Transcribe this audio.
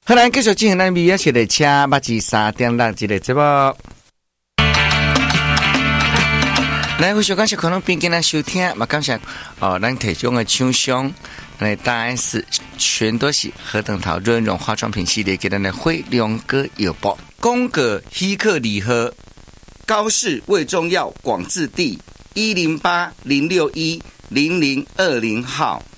好，咱继续进行咱美食的车8G3.6这个节目。来，非常感谢可能边跟咱收听，嘛感谢咱提供的厂商，来大 S 全都是何等桃润润化妆品系列给咱的辉亮哥药包，宫格希克礼盒，高氏胃中药广治地108-061-0020号。